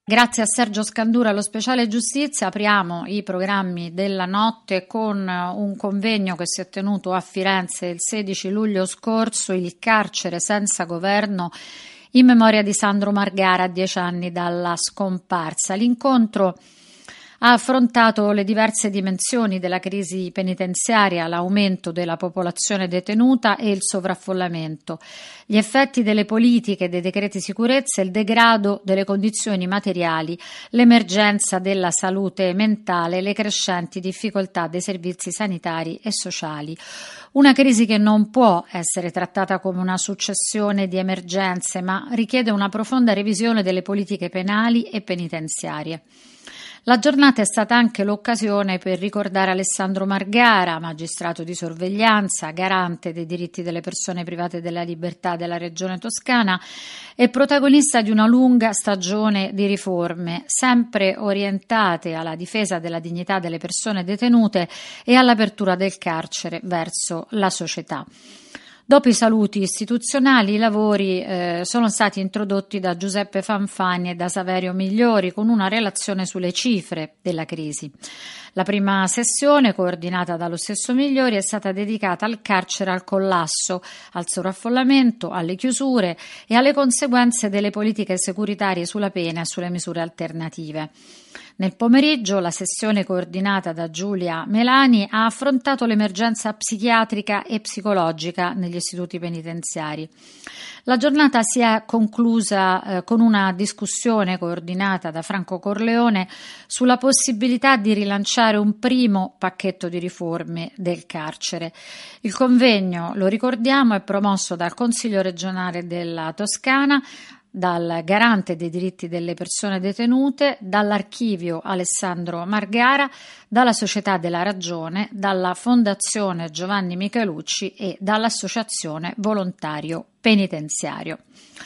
Grazie a Sergio Scandura, allo speciale giustizia. Apriamo i programmi della notte con un convegno che si è tenuto a Firenze il 16 luglio scorso, il carcere senza governo, in memoria di Sandro Margara a 10 anni dalla scomparsa. L'incontro ha affrontato le diverse dimensioni della crisi penitenziaria, l'aumento della popolazione detenuta e il sovraffollamento, gli effetti delle politiche dei decreti sicurezza, il degrado delle condizioni materiali, l'emergenza della salute mentale, le crescenti difficoltà dei servizi sanitari e sociali. Una crisi che non può essere trattata come una successione di emergenze, ma richiede una profonda revisione delle politiche penali e penitenziarie. La giornata è stata anche l'occasione per ricordare Alessandro Margara, magistrato di sorveglianza, garante dei diritti delle persone private della libertà della Regione Toscana e protagonista di una lunga stagione di riforme, sempre orientate alla difesa della dignità delle persone detenute e all'apertura del carcere verso la società. Dopo i saluti istituzionali, i lavori sono stati introdotti da Giuseppe Fanfani e da Saverio Migliori con una relazione sulle cifre della crisi. La prima sessione, coordinata dallo stesso Migliori, è stata dedicata al carcere al collasso, al sovraffollamento, alle chiusure e alle conseguenze delle politiche securitarie sulla pena e sulle misure alternative. Nel pomeriggio la sessione coordinata da Giulia Melani ha affrontato l'emergenza psichiatrica e psicologica negli istituti penitenziari. La giornata si è conclusa con una discussione coordinata da Franco Corleone sulla possibilità di rilanciare un primo pacchetto di riforme del carcere. Il convegno, lo ricordiamo, è promosso dal Consiglio regionale della Toscana, dal Garante dei diritti delle persone detenute, dall'Archivio Alessandro Margara, dalla Società della Ragione, dalla Fondazione Giovanni Michelucci e dall'Associazione Volontario Penitenziario.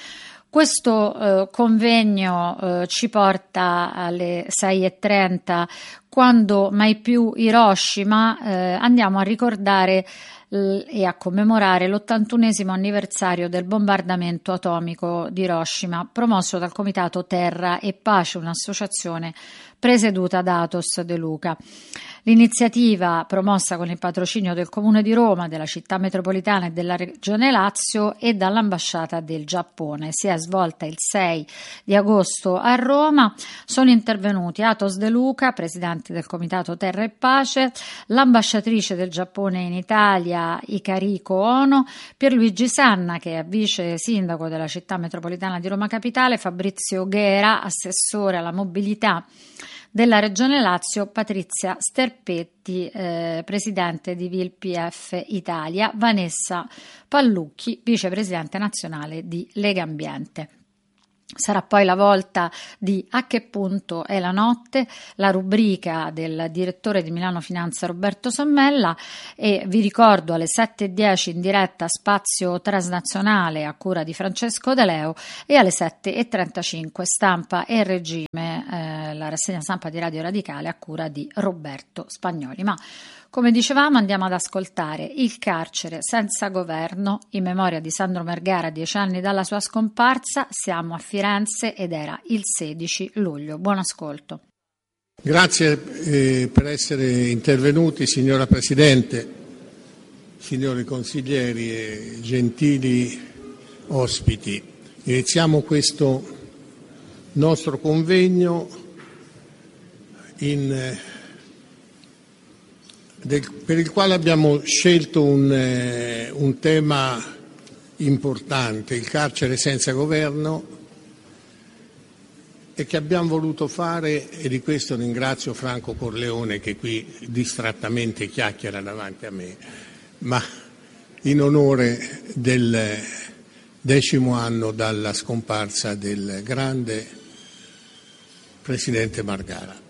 Questo convegno ci porta alle 6:30, quando mai più Hiroshima, andiamo a ricordare e a commemorare l'81esimo anniversario del bombardamento atomico di Hiroshima, promosso dal Comitato Terra e Pace, un'associazione presieduta da Athos De Luca. L'iniziativa, promossa con il patrocinio del Comune di Roma, della Città Metropolitana e della Regione Lazio e dall'Ambasciata del Giappone, si è svolta il 6 di agosto a Roma. Sono intervenuti Athos De Luca, presidente del Comitato Terra e Pace, l'ambasciatrice del Giappone in Italia, Ikariko Ono, Pierluigi Sanna, che è vice sindaco della Città Metropolitana di Roma Capitale, Fabrizio Ghera, assessore alla mobilità della Regione Lazio, Patrizia Sterpetti, presidente di VILPF Italia, Vanessa Pallucchi, vicepresidente nazionale di Lega Ambiente. Sarà poi la volta di A che punto è la notte, la rubrica del direttore di Milano Finanza Roberto Sommella, e vi ricordo alle 7:10 in diretta Spazio Transnazionale a cura di Francesco De Leo e alle 7:35 Stampa e Regime, la rassegna stampa di Radio Radicale a cura di Roberto Spagnoli. Ma come dicevamo, andiamo ad ascoltare Il carcere senza governo, in memoria di Sandro Margara, 10 anni dalla sua scomparsa. Siamo a Firenze ed era il 16 luglio. Buon ascolto. Grazie per essere intervenuti, signora Presidente, signori consiglieri e gentili ospiti. Iniziamo questo nostro convegno per il quale abbiamo scelto un tema importante, il carcere senza governo, e che abbiamo voluto fare, e di questo ringrazio Franco Corleone che qui distrattamente chiacchiera davanti a me, ma in onore del 10° anno dalla scomparsa del grande Presidente Margara,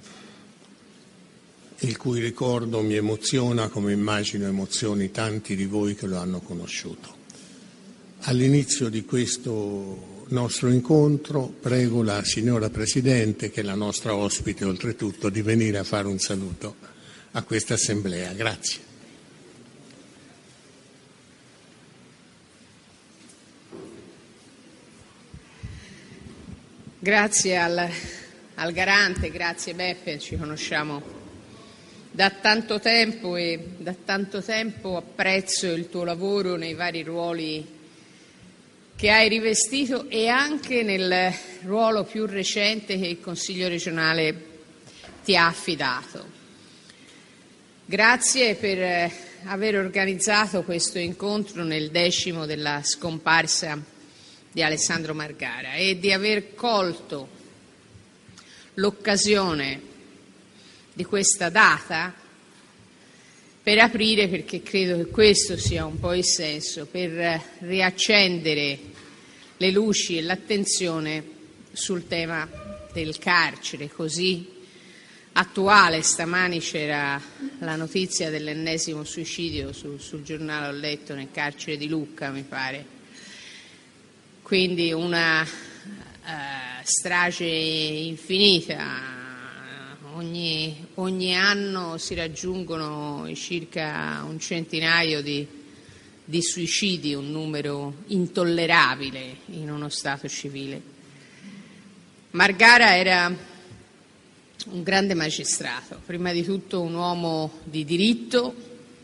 il cui ricordo mi emoziona come immagino emozioni tanti di voi che lo hanno conosciuto. All'inizio di questo nostro incontro prego la signora Presidente, che è la nostra ospite oltretutto, di venire a fare un saluto a questa assemblea. Grazie. Grazie al Garante, grazie Beppe, ci conosciamo da tanto tempo e da tanto tempo apprezzo il tuo lavoro nei vari ruoli che hai rivestito e anche nel ruolo più recente che il Consiglio regionale ti ha affidato. Grazie per aver organizzato questo incontro nel 10° della scomparsa di Alessandro Margara e di aver colto l'occasione di questa data per aprire, perché credo che questo sia un po' il senso, per riaccendere le luci e l'attenzione sul tema del carcere così attuale. Stamani c'era la notizia dell'ennesimo suicidio sul giornale, ho letto, nel carcere di Lucca, mi pare. Quindi una strage infinita. Ogni anno si raggiungono circa un centinaio di suicidi, un numero intollerabile in uno Stato civile. Margara era un grande magistrato, prima di tutto un uomo di diritto,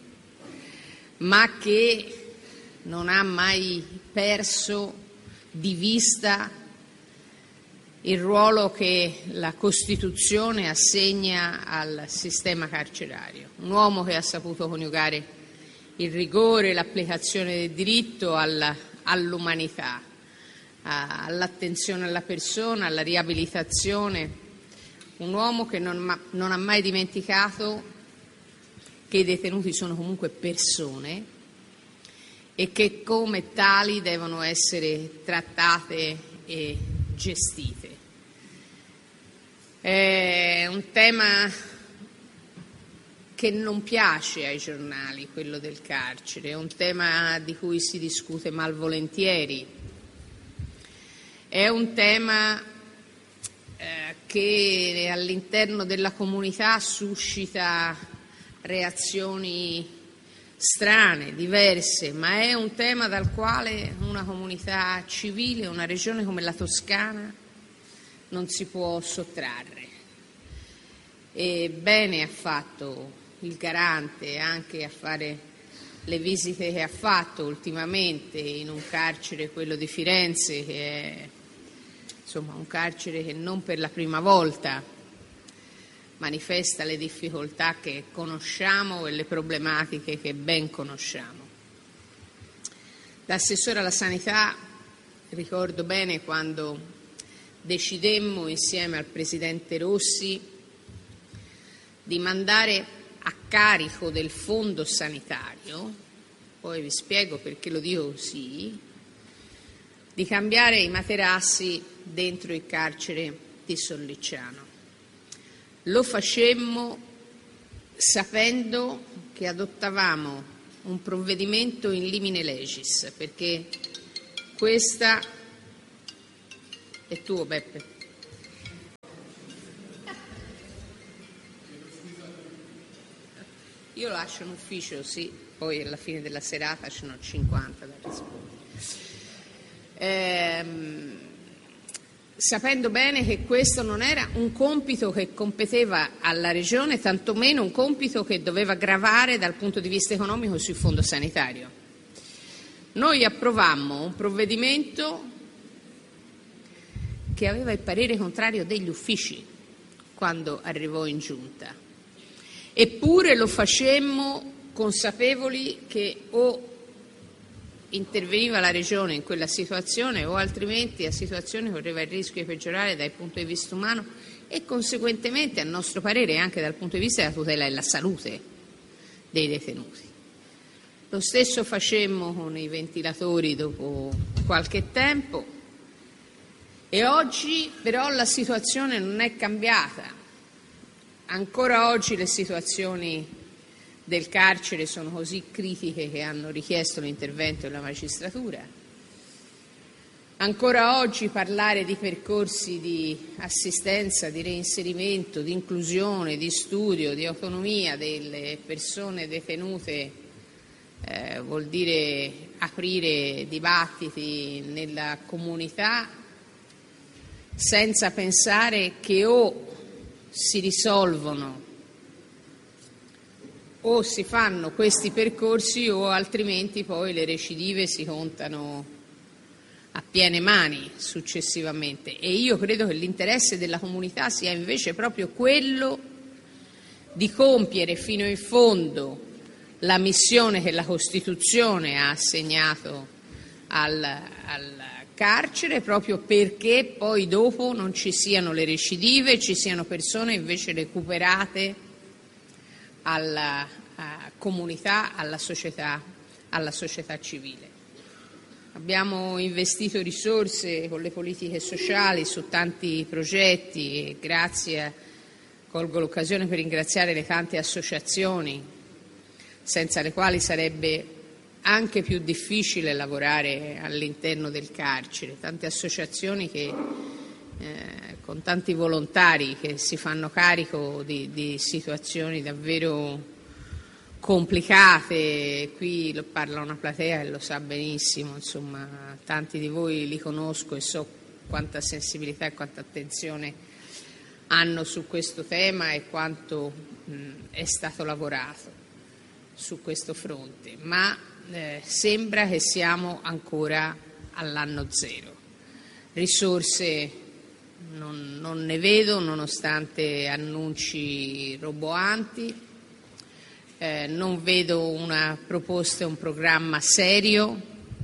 ma che non ha mai perso di vista il ruolo che la Costituzione assegna al sistema carcerario. Un uomo che ha saputo coniugare il rigore, l'applicazione del diritto all'umanità, all'attenzione alla persona, alla riabilitazione. Un uomo che non ha mai dimenticato che i detenuti sono comunque persone e che come tali devono essere trattate e gestite. È un tema che non piace ai giornali, quello del carcere, è un tema di cui si discute malvolentieri, è un tema che all'interno della comunità suscita reazioni strane, diverse, ma è un tema dal quale una comunità civile, una regione come la Toscana non si può sottrarre. E bene ha fatto il Garante anche a fare le visite che ha fatto ultimamente in un carcere, quello di Firenze, che è insomma un carcere che non per la prima volta manifesta le difficoltà che conosciamo e le problematiche che ben conosciamo. L'assessore alla sanità, ricordo bene quando decidemmo insieme al Presidente Rossi di mandare a carico del fondo sanitario, poi vi spiego perché lo dico così, di cambiare i materassi dentro il carcere di Sollicciano. Lo facemmo sapendo che adottavamo un provvedimento in limine legis, perché questa è tuo, Beppe. Io lascio un ufficio, sì, poi alla fine della serata ce n'ho 50 da rispondere. Sapendo bene che questo non era un compito che competeva alla Regione, tantomeno un compito che doveva gravare dal punto di vista economico sul fondo sanitario. Noi approvammo un provvedimento che aveva il parere contrario degli uffici quando arrivò in Giunta, eppure lo facemmo consapevoli che o interveniva la Regione in quella situazione o altrimenti la situazione correva il rischio di peggiorare dal punto di vista umano e conseguentemente, a nostro parere, anche dal punto di vista della tutela della salute dei detenuti. Lo stesso facemmo con i ventilatori dopo qualche tempo e oggi però la situazione non è cambiata. Ancora oggi le situazioni del carcere sono così critiche che hanno richiesto l'intervento della magistratura. Ancora oggi parlare di percorsi di assistenza, di reinserimento, di inclusione, di studio, di autonomia delle persone detenute vuol dire aprire dibattiti nella comunità senza pensare che o si risolvono o si fanno questi percorsi o altrimenti poi le recidive si contano a piene mani successivamente. E io credo che l'interesse della comunità sia invece proprio quello di compiere fino in fondo la missione che la Costituzione ha assegnato al carcere, proprio perché poi dopo non ci siano le recidive, ci siano persone invece recuperate alla comunità, alla società civile. Abbiamo investito risorse con le politiche sociali su tanti progetti e colgo l'occasione per ringraziare le tante associazioni senza le quali sarebbe anche più difficile lavorare all'interno del carcere, tante associazioni che con tanti volontari che si fanno carico di situazioni davvero complicate. Qui parla una platea e lo sa benissimo, insomma, tanti di voi li conosco e so quanta sensibilità e quanta attenzione hanno su questo tema e quanto è stato lavorato su questo fronte, ma sembra che siamo ancora all'anno zero. Risorse non ne vedo, nonostante annunci roboanti, non vedo una proposta e un programma serio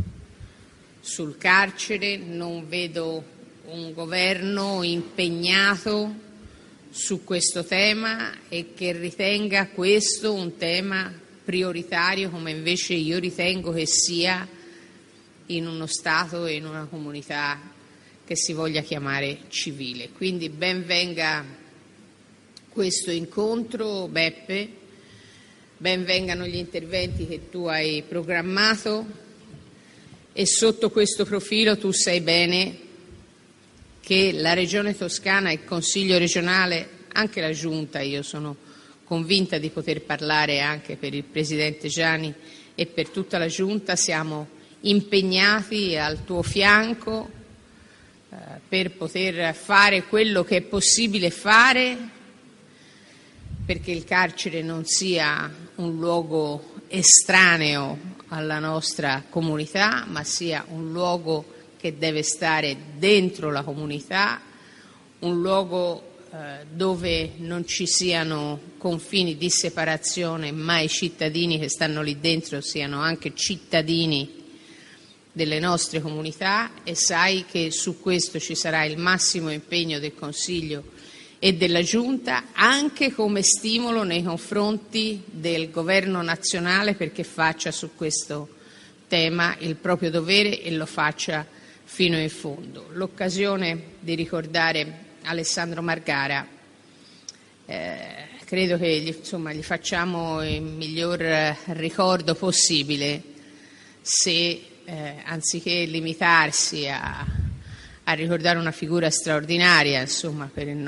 sul carcere, non vedo un governo impegnato su questo tema e che ritenga questo un tema prioritario come invece io ritengo che sia in uno Stato e in una comunità che si voglia chiamare civile. Quindi ben venga questo incontro, Beppe, ben vengano gli interventi che tu hai programmato e sotto questo profilo tu sai bene che la Regione Toscana, il Consiglio regionale, anche la Giunta, io sono convinta di poter parlare anche per il Presidente Gianni e per tutta la Giunta, siamo impegnati al tuo fianco per poter fare quello che è possibile fare, perché il carcere non sia un luogo estraneo alla nostra comunità, ma sia un luogo che deve stare dentro la comunità, un luogo dove non ci siano confini di separazione, ma i cittadini che stanno lì dentro siano anche cittadini delle nostre comunità, e sai che su questo ci sarà il massimo impegno del Consiglio e della Giunta, anche come stimolo nei confronti del Governo nazionale perché faccia su questo tema il proprio dovere e lo faccia fino in fondo. L'occasione di ricordare Alessandro Margara, credo che gli facciamo il miglior ricordo possibile se anziché limitarsi a ricordare una figura straordinaria, insomma, per il